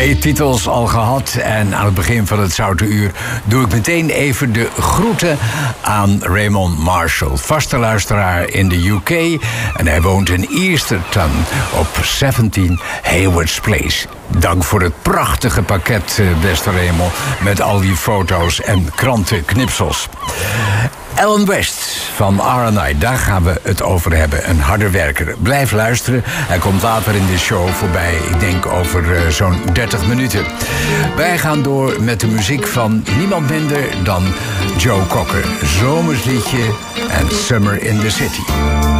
2 titels al gehad en aan het begin van het Zoute Uur doe ik meteen even de groeten aan Raymond Marshall, vaste luisteraar in de UK en hij woont in Easterton op 17 Haywards Place. Dank voor het prachtige pakket, beste Raymond, met al die foto's en krantenknipsels. Alan West van R&I, daar gaan we het over hebben. Een harde werker. Blijf luisteren. Hij komt later in de show voorbij. Ik denk over zo'n 30 minuten. Wij gaan door met de muziek van niemand minder dan Joe Cocker. Zomersliedje en Summer in the City.